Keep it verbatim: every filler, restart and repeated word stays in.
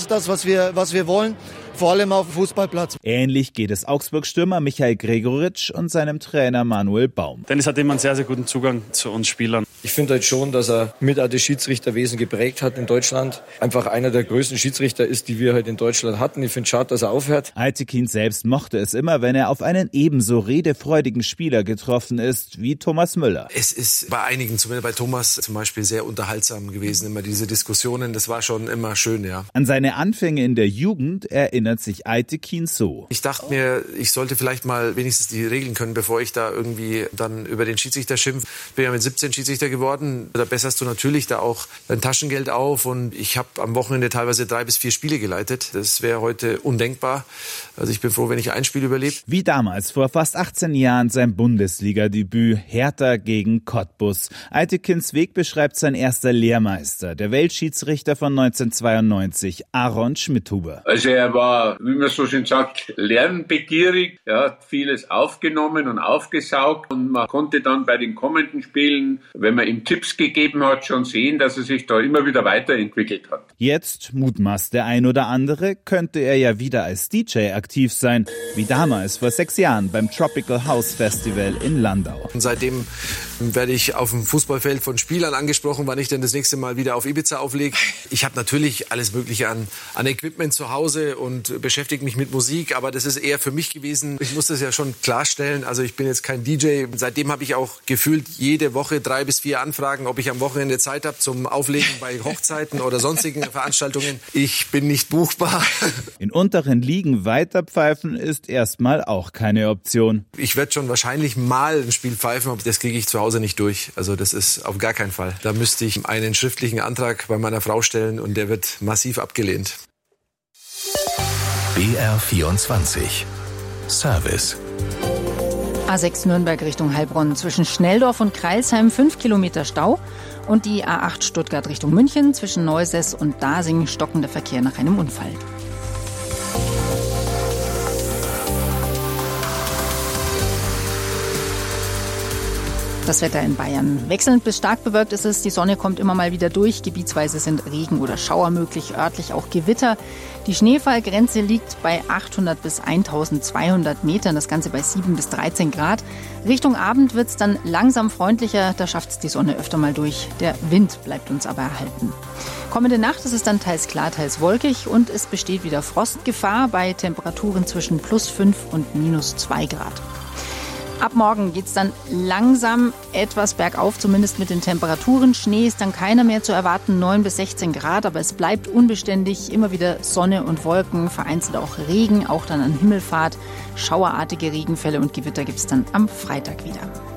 ist das, was wir, was wir wollen. Vor allem auf dem Fußballplatz. Ähnlich geht es Augsburg-Stürmer Michael Gregoritsch und seinem Trainer Manuel Baum. Dennis hat immer einen sehr, sehr guten Zugang zu uns Spielern. Ich finde halt schon, dass er mit auch das Schiedsrichterwesen geprägt hat in Deutschland. Einfach einer der größten Schiedsrichter ist, die wir halt in Deutschland hatten. Ich finde es schade, dass er aufhört. Aytekin selbst mochte es immer, wenn er auf einen ebenso redefreudigen Spieler getroffen ist wie Thomas Müller. Es ist bei einigen, zumindest bei Thomas zum Beispiel, sehr unterhaltsam gewesen. Immer diese Diskussionen, das war schon immer schön, ja. An seine Anfänge in der Jugend erinnert sich Aytekin so. Ich dachte mir, ich sollte vielleicht mal wenigstens die Regeln können, bevor ich da irgendwie dann über den Schiedsrichter schimpfe. Ich bin ja mit siebzehn Schiedsrichter geworden. Da besserst du natürlich da auch dein Taschengeld auf. Und ich habe am Wochenende teilweise drei bis vier Spiele geleitet. Das wäre heute undenkbar. Also ich bin froh, wenn ich ein Spiel überlebe. Wie damals vor fast achtzehn Jahren sein Bundesliga-Debüt Hertha gegen Cottbus. Aytekins Weg beschreibt sein erster Lehrmeister, der Weltschiedsrichter von neunzehnhundertzweiundneunzig, Aaron Schmidhuber. Also er war, wie man so schön sagt, lernbegierig. Er hat vieles aufgenommen und aufgesaugt. Und man konnte dann bei den kommenden Spielen, wenn man ihm Tipps gegeben hat, schon sehen, dass er sich da immer wieder weiterentwickelt hat. Jetzt, mutmaßt der ein oder andere, könnte er ja wieder als D J aktiv sein, wie damals vor sechs Jahren beim Tropical House Festival in Landau. Und seitdem werde ich auf dem Fußballfeld von Spielern angesprochen, wann ich denn das nächste Mal wieder auf Ibiza auflege. Ich habe natürlich alles Mögliche an, an Equipment zu Hause und beschäftige mich mit Musik, aber das ist eher für mich gewesen. Ich muss das ja schon klarstellen, also ich bin jetzt kein D J. Seitdem habe ich auch gefühlt jede Woche drei bis vier Anfragen, ob ich am Wochenende Zeit habe zum Auflegen bei Hochzeiten oder sonstigen Veranstaltungen. Ich bin nicht buchbar. In unteren Ligen weiterpfeifen ist erstmal auch keine Option. Ich werde schon wahrscheinlich mal ein Spiel pfeifen, aber das kriege ich zu Hause nicht durch. Also das ist auf gar keinen Fall. Da müsste ich einen schriftlichen Antrag bei meiner Frau stellen und der wird massiv abgelehnt. B R vierundzwanzig Service. A sechs Nürnberg Richtung Heilbronn. Zwischen Schnelldorf und Crailsheim fünf Kilometer Stau. Und die A acht Stuttgart Richtung München. Zwischen Neusäß und Dasing stockender Verkehr nach einem Unfall. Das Wetter in Bayern. Wechselnd bis stark bewölkt ist es. Die Sonne kommt immer mal wieder durch. Gebietsweise sind Regen oder Schauer möglich, örtlich auch Gewitter. Die Schneefallgrenze liegt bei achthundert bis eintausendzweihundert Metern. Das Ganze bei sieben bis dreizehn Grad. Richtung Abend wird es dann langsam freundlicher. Da schafft es die Sonne öfter mal durch. Der Wind bleibt uns aber erhalten. Kommende Nacht ist es dann teils klar, teils wolkig. Und es besteht wieder Frostgefahr bei Temperaturen zwischen plus fünf und minus zwei Grad. Ab morgen geht's dann langsam etwas bergauf, zumindest mit den Temperaturen. Schnee ist dann keiner mehr zu erwarten, neun bis sechzehn Grad, aber es bleibt unbeständig. Immer wieder Sonne und Wolken, vereinzelt auch Regen, auch dann an Himmelfahrt. Schauerartige Regenfälle und Gewitter gibt's dann am Freitag wieder.